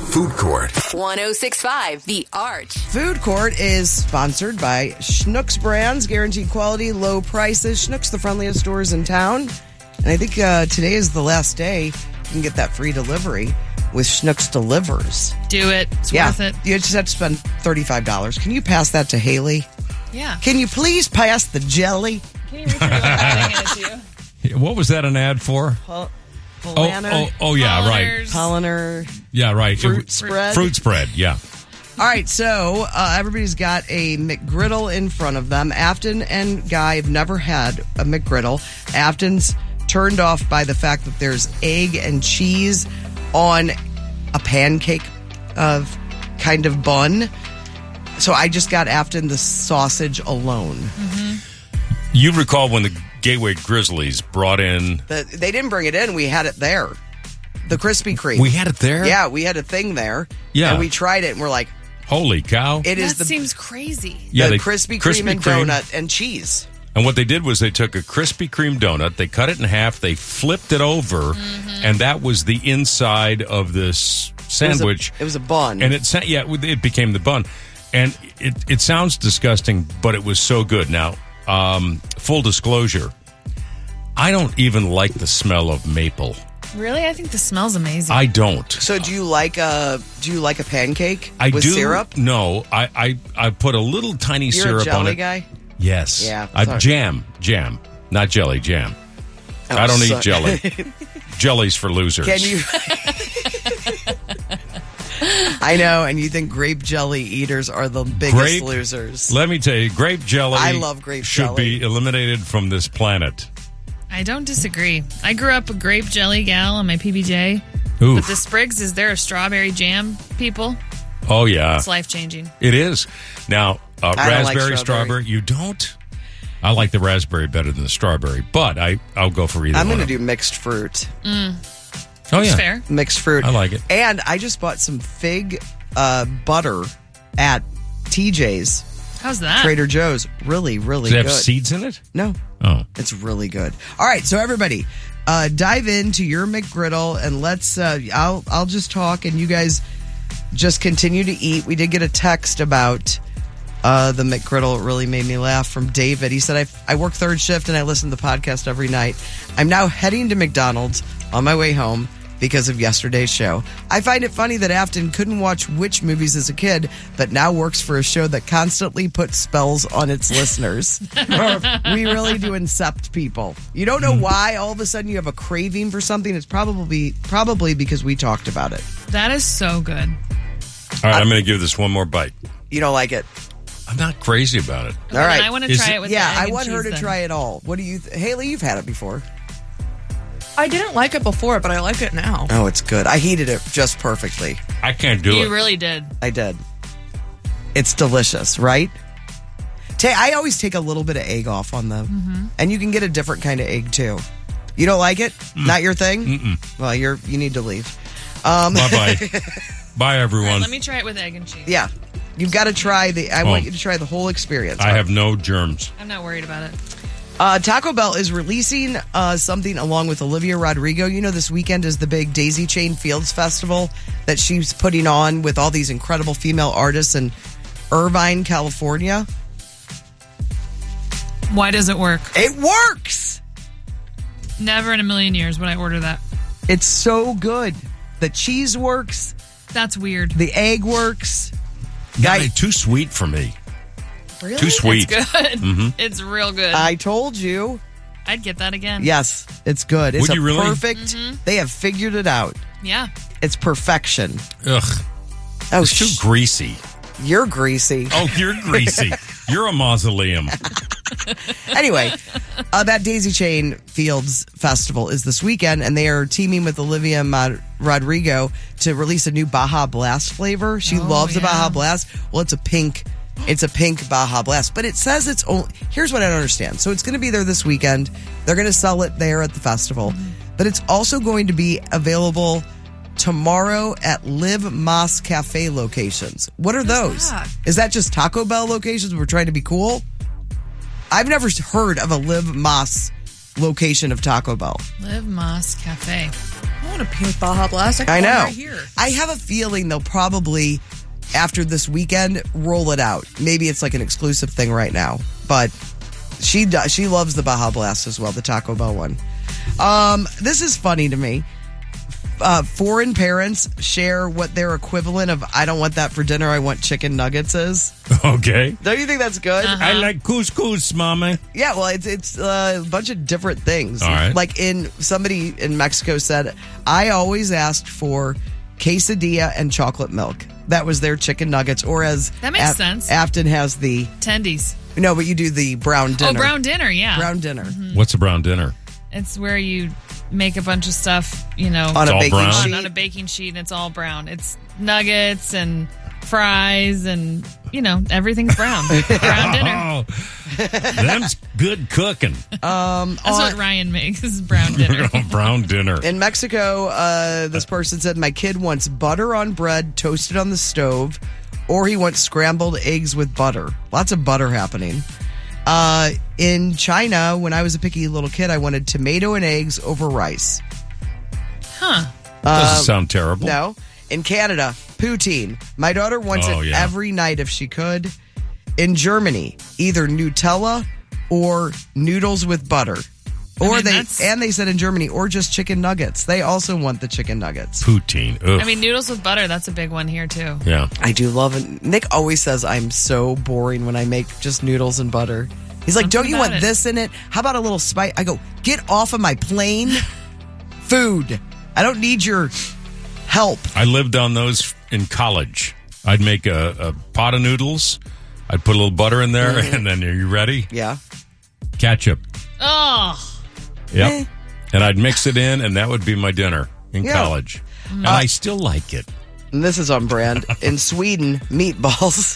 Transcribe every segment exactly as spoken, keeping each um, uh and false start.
Food Court. one oh six point five The Arch. Food Court is sponsored by Schnucks Brands, guaranteed quality, low prices. Schnucks, the friendliest stores in town. And I think uh, today is the last day you can get that free delivery with Schnucks Delivers. Do it. It's yeah, worth it. You just have to spend thirty-five dollars. Can you pass that to Haley? Yeah. Can you please pass the jelly? Can you reach your hand to you? What was that an ad for? Pol- Oh, Polana, oh, oh, yeah, right. Polliner. Yeah, right. Fruit It- spread. Fruit spread, yeah. All right, so uh, everybody's got a McGriddle in front of them. Afton and Guy have never had a McGriddle. Afton's turned off by the fact that there's egg and cheese on a pancake of kind of bun. So I just got Afton the sausage alone. Mm-hmm. You recall when the Gateway Grizzlies brought in... The, they didn't bring it in. We had it there. The Krispy Kreme. We had it there? Yeah, we had a thing there. Yeah. And we tried it, and we're like, holy cow. it is That the, seems crazy. Yeah, the they- Krispy Kreme Krispy and Kreme. donut and cheese. And what they did was they took a Krispy Kreme donut, they cut it in half, they flipped it over, Mm-hmm. and that was the inside of this sandwich. It was a, it was a bun. And it sa- yeah, it became the bun. And it, it sounds disgusting, but it was so good. Now, um, full disclosure, I don't even like the smell of maple. Really? I think the smell's amazing. I don't. So do you like a do you like a pancake I with do syrup? No, I, I I put a little tiny You're syrup a jelly on it. guy? Yes. Yeah, I, sorry. jam, jam, not jelly, jam. Oh, I don't so- eat jelly. Jelly's for losers. Can you? I know, and you think grape jelly eaters are the biggest Grape- losers. Let me tell you, grape jelly. I love grape should jelly. be eliminated from this planet. I don't disagree. I grew up a grape jelly gal on my P B J. Oof. But the Sprigs, is there a strawberry jam, people? Oh yeah, It's life-changing. it is. Now, uh, I don't like raspberry, strawberry. strawberry. You don't. I like the raspberry better than the strawberry, but I I'll go for either. I'm one going to of do mixed fruit. them. Oh It's yeah, fair. Mixed fruit. I like it. And I just bought some fig uh, butter at T J's, How's that? Trader Joe's. Really, really Does it good. have seeds in it? No. Oh, It's really good. All right, so everybody, uh, dive into your McGriddle and let's. Uh, I'll I'll just talk and you guys just continue to eat. We did get a text about uh, the McGriddle. It really made me laugh from David. He said, I, I work third shift and I listen to the podcast every night. I'm now heading to McDonald's on my way home because of yesterday's show. I find it funny that Afton couldn't watch Witch movies as a kid, but now works for a show that constantly puts spells on its listeners. We really do incept people. You don't know why all of a sudden you have a craving for something. It's probably probably because we talked about it. That is so good. all right. I'm going to give this one more bite. You don't like it. I'm not crazy about it. All right. I want to Is try it- it with Yeah, the egg I and want her cheese to then. try it all. What do you, th- Haley? You've had it before. I didn't like it before, but I like it now. Oh, it's good. I heated it just perfectly. I can't do You it. really did. I did. It's delicious, right? Ta- I always take a little bit of egg off on them, Mm-hmm. and you can get a different kind of egg too. You don't like it? Not your thing? Mm-mm. Well, you're you need to leave. Um, Bye bye. Bye everyone. Let me try it with egg and cheese. yeah, you've got to try the. I Oh. want you to try the whole experience. I have no germs. I'm not worried about it. Uh, Taco Bell is releasing uh, something along with Olivia Rodrigo. You know, this weekend is the big Daisy Chain Fields Festival that she's putting on with all these incredible female artists in Irvine, California. Why does it work? It works! Never in a million years would I order that. It's so good. The cheese works. That's weird. The egg works. Guy, Guy, too sweet for me. Really? Too sweet. It's good. Mm-hmm. It's real good. I told you. I'd get that again. Yes, it's good. It's Would a you really? perfect. They have figured it out. Yeah. It's perfection. Ugh, Oh, it's too sh- greasy. you're greasy. Oh, you're greasy. You're a mausoleum. Anyway, uh, that Daisy Chain Fields Festival is this weekend, and they are teaming with Olivia Mod- Rodrigo to release a new Baja Blast flavor. She Oh, loves the yeah. Baja Blast. Well, it's a pink. It's a pink Baja Blast, but it says it's only. Here's what I don't understand. So it's going to be there this weekend. They're going to sell it there at the festival, but it's also going to be available tomorrow at Live Mas Cafe locations. What are those? that? Is that just Taco Bell locations? We're trying to be cool. I've never heard of a Live Mas location of Taco Bell. Live Moss Cafe. I want a pink Baja Blast. I, got I one know. Right here. I have a feeling they'll probably, after this weekend, roll it out. Maybe it's like an exclusive thing right now. But she does, she loves the Baja Blast as well, the Taco Bell one. Um, this is funny to me. Uh, foreign parents share what their equivalent of "I don't want that for dinner, I want chicken nuggets" is. Okay. Don't you think that's good? Uh-huh. I like couscous, mama. Yeah, well, it's it's uh, a bunch of different things. All right. Like in somebody in Mexico said, I always asked for quesadilla and chocolate milk. That was their chicken nuggets, or as That makes sense. Afton has the Tendies. no, but you do the brown dinner. Oh, brown dinner, yeah. brown dinner What's a brown dinner? It's where you make a bunch of stuff, you know, on It's a all baking brown? on, sheet. on a baking sheet, and it's all brown. It's nuggets and fries and, you know, everything's brown. Brown dinner. Oh, them's good cooking. Um, That's on- what Ryan makes, is brown dinner. Brown dinner. in Mexico, uh, this person said, my kid wants butter on bread toasted on the stove, or he wants scrambled eggs with butter. Lots of butter happening. Uh, in China, when I was a picky little kid, I wanted tomato and eggs over rice. Huh. Doesn't sound terrible. No. In Canada, poutine. My daughter wants Oh, it yeah. every night if she could. In Germany, either Nutella or noodles with butter. Or mean, they that's- and they said in Germany, or just chicken nuggets. They also want the chicken nuggets. Poutine. Ugh. I mean, noodles with butter, that's a big one here, too. yeah. I do love it. Nick always says I'm so boring when I make just noodles and butter. He's like, Something don't you about want it. this in it? How about a little spice? I go, get off of my plain food. I don't need your help. I lived on those in college. I'd make a, a pot of noodles. I'd put a little butter in there, Mm-hmm. and then, are you ready? Yeah. Ketchup. Oh, Yep. Eh. And I'd mix it in, and that would be my dinner in Yeah. college. And I still like it. And this is on brand. In Sweden, meatballs.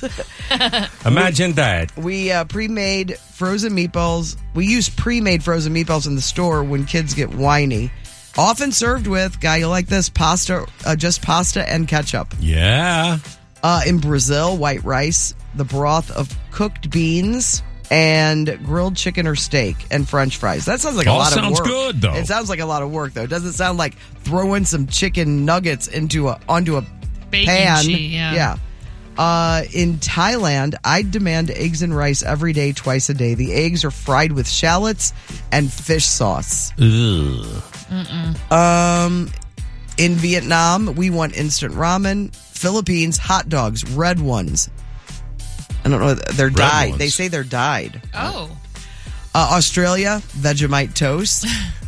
Imagine that. We uh, pre-made frozen meatballs. We use pre-made frozen meatballs in the store when kids get whiny. Often served with, guy, you like this, pasta, uh, just pasta and ketchup. Yeah. Uh, in Brazil, white rice, the broth of cooked beans, and grilled chicken or steak, and French fries. That sounds like a All lot of sounds work. good, though. It sounds like a lot of work, though. It doesn't sound like throwing some chicken nuggets into a onto a baking pan. sheet, yeah. Yeah. Uh, in Thailand, I demand eggs and rice every day, twice a day. The eggs are fried with shallots and fish sauce. Ugh. Um, in Vietnam, we want instant ramen. Philippines, hot dogs, red ones. I don't know. They're Red dyed. ones. They say they're dyed. Oh. Uh, Australia, Vegemite toast.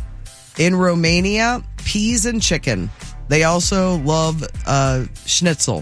In Romania, peas and chicken. They also love uh, schnitzel.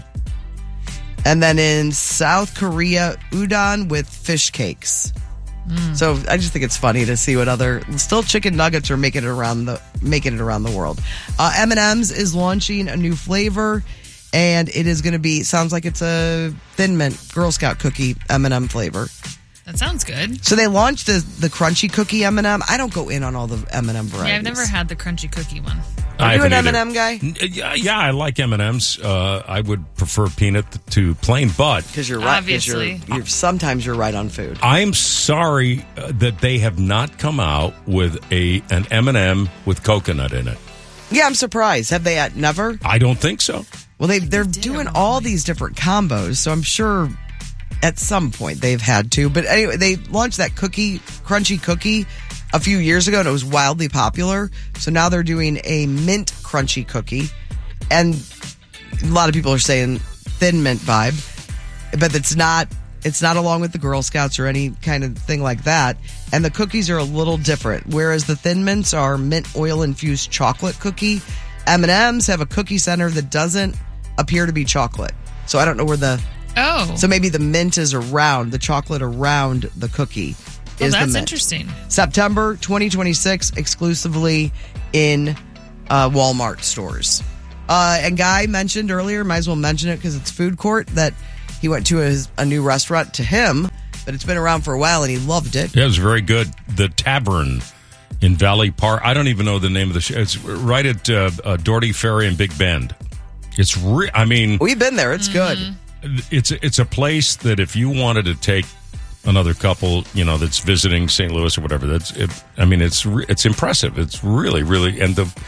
And then in South Korea, udon with fish cakes. So I just think it's funny to see what other still chicken nuggets are making it around the making it around the world. Uh, M and M's is launching a new flavor, and it is going to be sounds like it's a Thin Mint Girl Scout cookie M and M flavor. That sounds good. So they launched the the crunchy cookie M and M. I don't go in on all the M and M varieties. Yeah, I've never had the crunchy cookie one. Are I you an M haven't and either. M guy? N- Yeah, yeah, I like M and M's. Uh, I would prefer peanut to plain, but Because you're right. 'cause you're, Obviously. you're sometimes you're right on food. I'm sorry uh, that they have not come out with a an M and M with coconut in it. Yeah, I'm surprised. Have they at never? I don't think so. Well, they they're did doing at one all point. these different combos, so I'm sure at some point they've had to. But anyway, they launched that cookie, crunchy cookie, a few years ago, and it was wildly popular. So now they're doing a mint crunchy cookie, and a lot of people are saying Thin Mint vibe, but it's not. It's not along with the Girl Scouts or any kind of thing like that. And the cookies are a little different. Whereas the Thin Mints are mint oil infused chocolate cookie, M and M's have a cookie center that doesn't appear to be chocolate. So I don't know where the Oh. so maybe the mint is around the chocolate around the cookie. well, is the that's mint. interesting. September twenty twenty-six, exclusively in uh, Walmart stores. Uh, and Guy mentioned earlier, might as well mention it because it's food court, that he went to a, a new restaurant to him, but it's been around for a while and he loved it. Yeah, it was very good. The Tavern in Valley Park. I don't even know the name of the show. It's right at uh, uh, Doherty Ferry in Big Bend. It's re- I mean, We've been there. It's good. it's it's a place that if you wanted to take another couple, you know, that's visiting Saint Louis or whatever, that's it. I mean, it's re- it's impressive. It's really, really, and the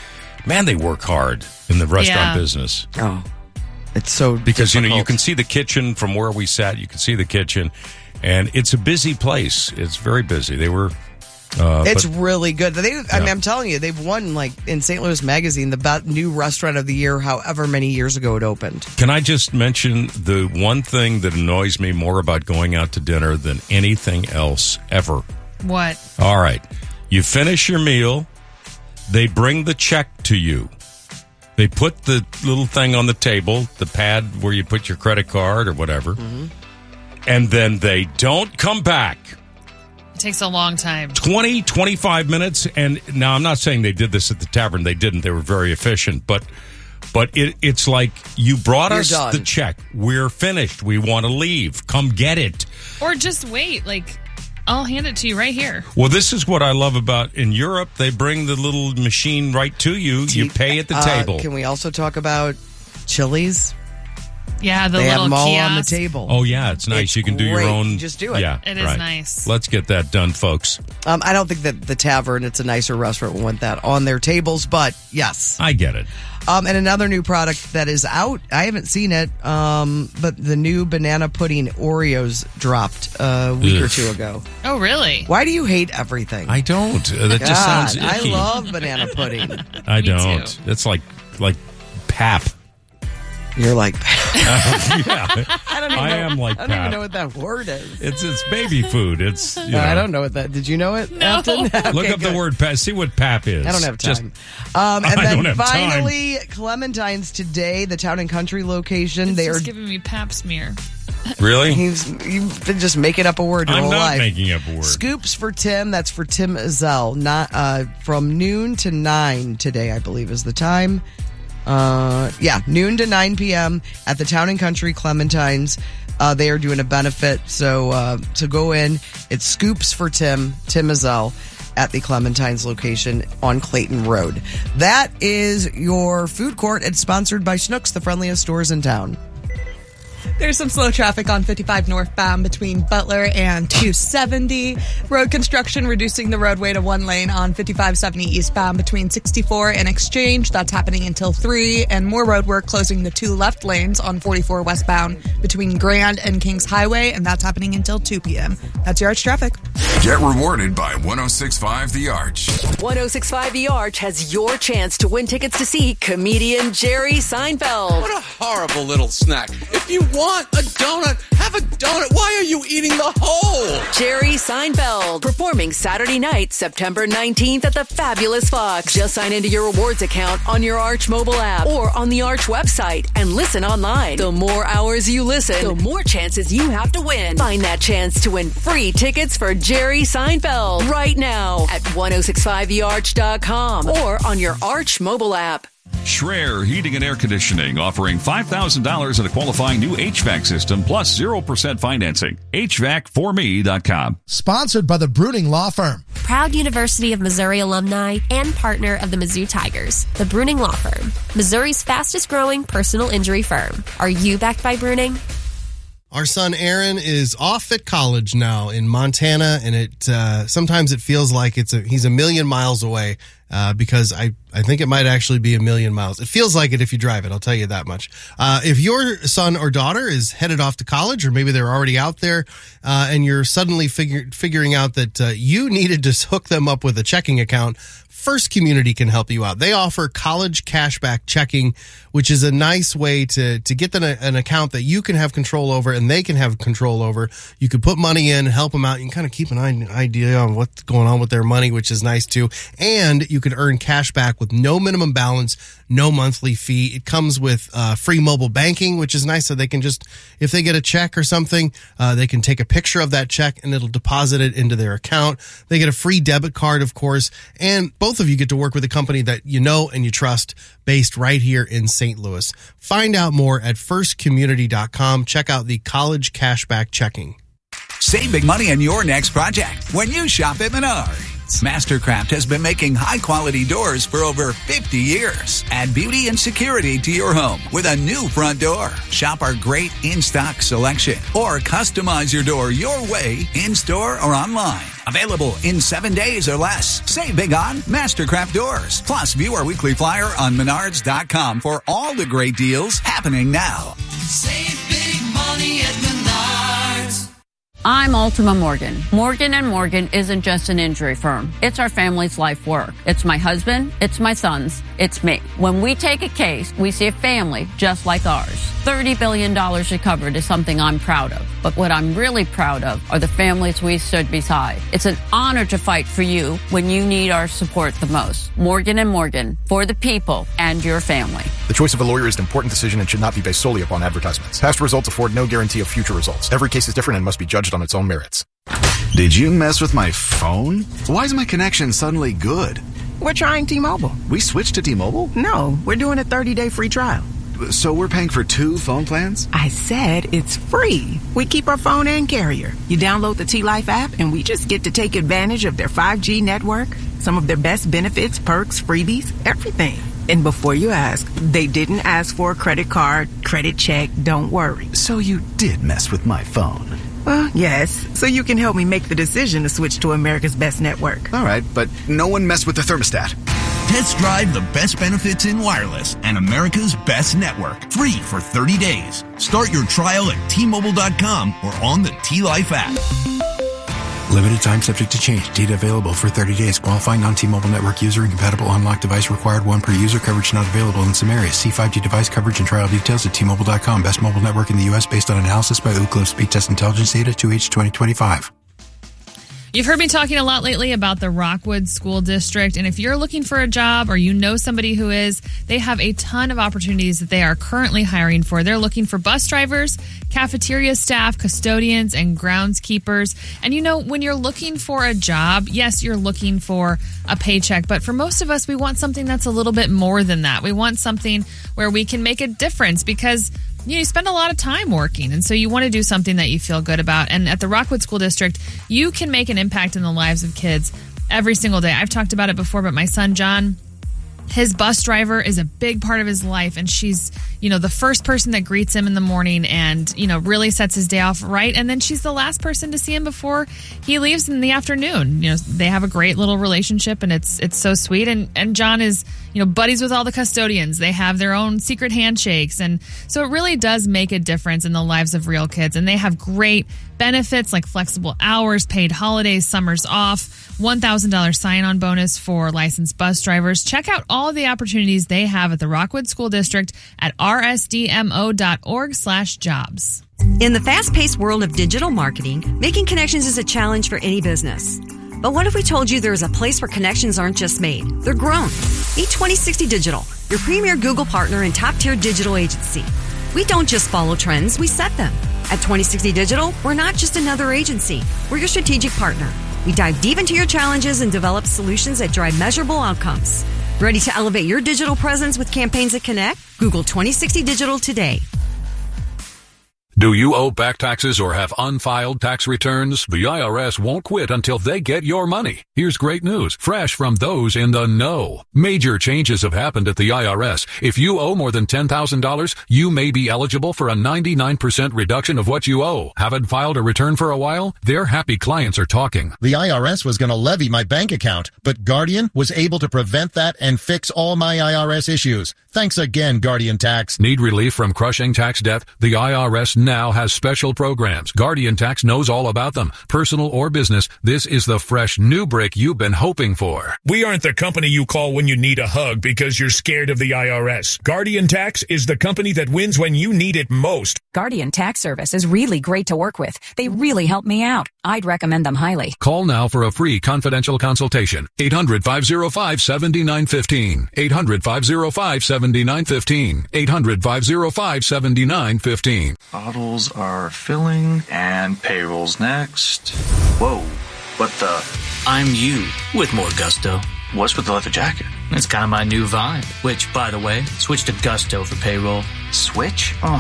Man, they work hard in the restaurant Yeah. business. Oh, it's so Because, you know, you difficult. can see the kitchen from where we sat. You can see the kitchen. And it's a busy place. It's very busy. They were... Uh, It's but- really good. They, I mean, Yeah. I'm telling you, they've won, like, in Saint Louis Magazine, the best new restaurant of the year, however many years ago it opened. Can I just mention the one thing that annoys me more about going out to dinner than anything else ever? What? All right. You finish your meal. They bring the check to you. They put the little thing on the table, the pad where you put your credit card or whatever. Mm-hmm. And then they don't come back. It takes a long time. twenty, twenty-five minutes. And now I'm not saying they did this at the tavern. They didn't. They were very efficient. But but it, it's like you brought You're us done. the check. We're finished. We want to leave. Come get it. Or just wait. Like, I'll hand it to you right here. Well, this is what I love about in Europe. They bring the little machine right to you. You pay at the Uh, table. Can we also talk about Chili's? Yeah, the They have little them all kiosk. on the table. Oh, yeah, it's nice. It's you can do your great. own. You just do it. Yeah, It is right. nice. Let's get that done, folks. Um, I don't think that the tavern, it's a nicer restaurant, will want that on their tables, but yes. I get it. Um, and another new product that is out, I haven't seen it, um, but the new banana pudding Oreos dropped a week or Ugh. two ago. Oh, really? Why do you hate everything? I don't. Uh, that God, just sounds I icky. love banana pudding. I Me don't. too. It's like like pap. You're like, yeah, I don't even I know, am like I don't even pap. know what that word is. It's it's baby food. It's you know. I don't know what that. Did you know it? No. Afton? Look Okay, up good. the word pap. See what pap is. I don't have Just- time. um, and I then don't have time. finally, Clementine's today, the Town and Country location. It's they just are. giving me pap smear. really? He's you've been just making up a word your I'm whole not life. making up a word. Scoops for Tim. That's for Tim Ezell. Not uh, from noon to nine today, I believe, is the time. Uh, yeah, noon to nine p.m. at the Town and Country Clementine's. Uh, they are doing a benefit, so uh, to go in, it's Scoops for Tim, Tim Ezell, at the Clementine's location on Clayton Road. That is your food court. It's sponsored by Schnucks, the friendliest stores in town. There's some slow traffic on fifty-five northbound between Butler and two seventy. Road construction reducing the roadway to one lane on fifty-five seventy eastbound between sixty-four and Exchange. That's happening until three. And more road work closing the two left lanes on forty-four westbound between Grand and Kings Highway. And that's happening until two p.m. That's your Arch traffic. Get rewarded by one oh six point five The Arch. one oh six point five The Arch has your chance to win tickets to see comedian Jerry Seinfeld. What a horrible little snack. If you want a donut, have a donut. Why are you eating the whole? Jerry Seinfeld, performing Saturday night, September nineteenth at the Fabulous Fox. Just sign into your rewards account on your Arch mobile app or on the Arch website and listen online. The more hours you listen, the more chances you have to win. Find that chance to win free tickets for Jerry Seinfeld right now at ten sixty-five the arch dot com or on your Arch mobile app. Schreier Heating and Air Conditioning offering five thousand dollars in a qualifying new H V A C system plus zero percent financing. H V A C for me dot com. Sponsored by the Bruning Law Firm. Proud University of Missouri alumni and partner of the Mizzou Tigers, the Bruning Law Firm, Missouri's fastest growing personal injury firm. Are you backed by Bruning? Our son Aaron is off at college now in Montana, and it uh, sometimes it feels like it's a, he's a million miles away uh, because I, I think it might actually be a million miles. It feels like it if you drive it, I'll tell you that much. Uh, if your son or daughter is headed off to college, or maybe they're already out there, uh, and you're suddenly figure, figuring out that uh, you needed to hook them up with a checking account, First Community can help you out. They offer college cashback checking, which is a nice way to, to get them a, an account that you can have control over and they can have control over. You can put money in, help them out. You can kind of keep an idea on what's going on with their money, which is nice too. And you can earn cash back with no minimum balance, no monthly fee. It comes with uh, free mobile banking, which is nice. So they can just, if they get a check or something, uh, they can take a picture of that check and it'll deposit it into their account. They get a free debit card, of course, and both of you get to work with a company that you know and you trust, based right here in Saint Louis. Find out more at first community dot com. Check out the college cashback checking. Save big money on your next project when you shop at Menard. benefits. Mastercraft has been making high-quality doors for over fifty years. Add beauty and security to your home with a new front door. Shop our great in-stock selection or customize your door your way in-store or online. Available in seven days or less. Save big on Mastercraft doors. Plus, view our weekly flyer on menards dot com for all the great deals happening now. Save big money at Menards. I'm Ultima Morgan. Morgan and Morgan isn't just an injury firm. It's our family's life work. It's my husband. It's my sons. It's me. When we take a case, we see a family just like ours. thirty billion dollars recovered is something I'm proud of. But what I'm really proud of are the families we stood beside. It's an honor to fight for you when you need our support the most. Morgan and Morgan, for the people and your family. The choice of a lawyer is an important decision and should not be based solely upon advertisements. Past results afford no guarantee of future results. Every case is different and must be judged on its own merits. Did you mess with my phone? Why is my connection suddenly good? We're trying T-Mobile. We switched to T-Mobile? No, we're doing a thirty-day free trial. So we're paying for two phone plans? I said it's free. We keep our phone and carrier. You download the T-Life app and we just get to take advantage of their five G network, some of their best benefits, perks, freebies, everything. And before you ask, they didn't ask for a credit card, credit check, don't worry. So you did mess with my phone? Well, yes, so you can help me make the decision to switch to America's Best Network. All right, but no one messed with the thermostat. Test drive the best benefits in wireless and America's Best Network. Free for thirty days. Start your trial at T Mobile dot com or on the T-Life app. Limited time subject to change. Data available for thirty days. Qualifying non-T-Mobile network user and compatible unlocked device required. One per user. Coverage not available in some areas. See five G device coverage and trial details at T Mobile dot com. Best mobile network in the U S based on analysis by Ookla Speed Test Intelligence data two H twenty twenty-five. You've heard me talking a lot lately about the Rockwood School District, and if you're looking for a job or you know somebody who is, they have a ton of opportunities that they are currently hiring for. They're looking for bus drivers, cafeteria staff, custodians, and groundskeepers. And you know, when you're looking for a job, yes, you're looking for a paycheck, but for most of us, we want something that's a little bit more than that. We want something where we can make a difference because you know, you spend a lot of time working, and so you want to do something that you feel good about. And at the Rockwood School District, you can make an impact in the lives of kids every single day. I've talked about it before, but my son, John, his bus driver is a big part of his life, and she's, you know, the first person that greets him in the morning and, you know, really sets his day off right. And then she's the last person to see him before he leaves in the afternoon. You know, they have a great little relationship, and it's it's so sweet. And, and John is, you know, buddies with all the custodians. They have their own secret handshakes. And so it really does make a difference in the lives of real kids. And they have great benefits like flexible hours, paid holidays, summers off, one thousand dollars sign-on bonus for licensed bus drivers. Check out all the opportunities they have at the Rockwood School District at r s d m o dot org slash jobs. In the fast-paced world of digital marketing, making connections is a challenge for any business. But what if we told you there is a place where connections aren't just made, they're grown? Meet twenty sixty Digital, your premier Google partner and top-tier digital agency. We don't just follow trends, we set them. At twenty sixty Digital, we're not just another agency. We're your strategic partner. We dive deep into your challenges and develop solutions that drive measurable outcomes. Ready to elevate your digital presence with campaigns that connect? Google twenty sixty Digital today. Do you owe back taxes or have unfiled tax returns? The I R S won't quit until they get your money. Here's great news, fresh from those in the know. Major changes have happened at the I R S. If you owe more than ten thousand dollars, you may be eligible for a ninety-nine percent reduction of what you owe. Haven't filed a return for a while? Their happy clients are talking. The I R S was going to levy my bank account, but Guardian was able to prevent that and fix all my I R S issues. Thanks again, Guardian Tax. Need relief from crushing tax debt? The I R S now has special programs. Guardian Tax knows all about them. Personal or business, this is the fresh new break you've been hoping for. We aren't the company you call when you need a hug because you're scared of the I R S. Guardian Tax is the company that wins when you need it most. Guardian Tax Service is really great to work with. They really help me out. I'd recommend them highly. Call now for a free confidential consultation. eight hundred, five oh five, seven nine one five. eight hundred, five oh five, seven nine one five. eight hundred, five oh five, seven nine one five. Bottles are filling and payroll's next. Whoa, what the? I'm you with more gusto. What's with the leather jacket? It's kind of my new vibe, which, by the way, switch to Gusto for payroll. Switch? Oh,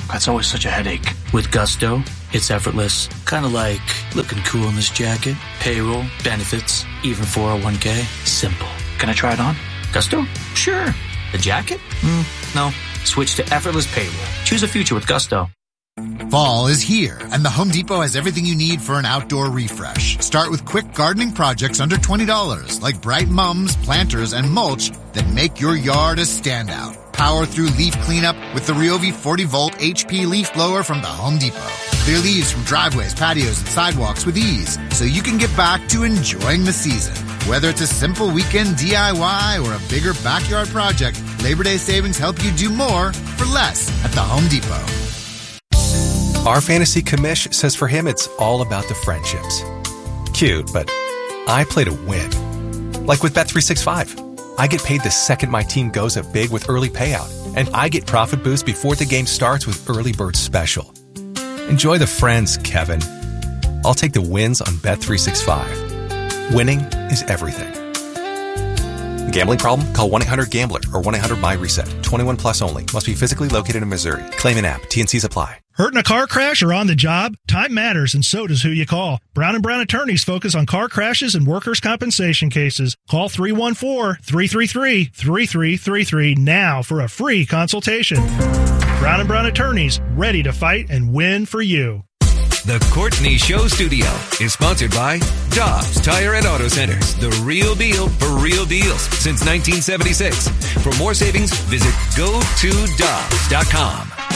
That's always such a headache. With Gusto, it's effortless. Kind of like looking cool in this jacket. Payroll, benefits, even four oh one k. Simple. Can I try it on? Gusto? Sure. The jacket? Mm, no. Switch to effortless payroll. Choose a future with Gusto. Fall is here, and the Home Depot has everything you need for an outdoor refresh. Start with quick gardening projects under twenty dollars, like bright mums, planters, and mulch that make your yard a standout. Power through leaf cleanup with the Ryobi forty volt H P leaf blower from the Home Depot. Clear leaves from driveways, patios, and sidewalks with ease, so you can get back to enjoying the season. Whether it's a simple weekend D I Y or a bigger backyard project, Labor Day savings help you do more for less at the Home Depot. Our fantasy commish says for him it's all about the friendships. Cute, but I play to win. Like with Bet three sixty-five. I get paid the second my team goes up big with early payout, and I get profit boost before the game starts with Early Bird Special. Enjoy the friends, Kevin. I'll take the wins on Bet three sixty-five. Winning is everything. Gambling problem? Call one eight hundred gambler or one eight hundred my reset. twenty-one plus only. Must be physically located in Missouri. Claim an app. T N Cs apply. Hurt in a car crash or on the job? Time matters, and so does who you call. Brown and Brown attorneys focus on car crashes and workers' compensation cases. Call three one four, three three three, three three three three now for a free consultation. Brown and Brown attorneys, ready to fight and win for you. The Courtney Show Studio is sponsored by Dobbs Tire and Auto Centers, the real deal for real deals since nineteen seventy-six. For more savings, visit go to dobbs dot com.